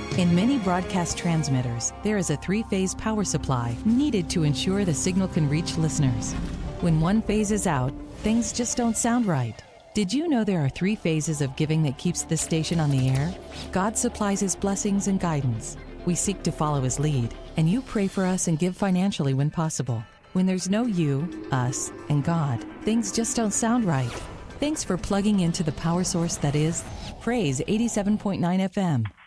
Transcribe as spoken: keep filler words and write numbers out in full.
In many broadcast transmitters, there is a three-phase power supply needed to ensure the signal can reach listeners. When one phase is out, things just don't sound right. Did you know there are three phases of giving that keeps this station on the air? God supplies His blessings and guidance. We seek to follow His lead, and you pray for us and give financially when possible. When there's no you, us, and God, things just don't sound right. Thanks for plugging into the power source that is Praise eighty-seven point nine F M.